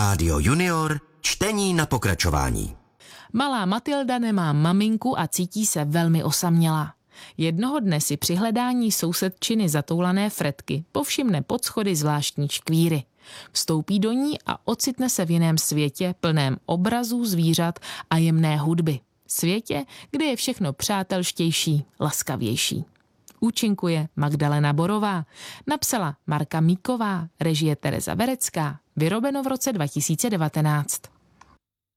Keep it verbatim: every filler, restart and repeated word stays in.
Rádio Junior, čtení na pokračování. Malá Matilda nemá maminku a cítí se velmi osamělá. Jednoho dne si při hledání sousedčiny zatoulané Fredky povšimne pod schody zvláštní škvíry. Vstoupí do ní a ocitne se v jiném světě plném obrazů, zvířat a jemné hudby. Světě, kde je všechno přátelštější, laskavější. Účinkuje Magdalena Borová, napsala Marka Míková, režie Tereza Verecká, vyrobeno v roce dva tisíce devatenáct.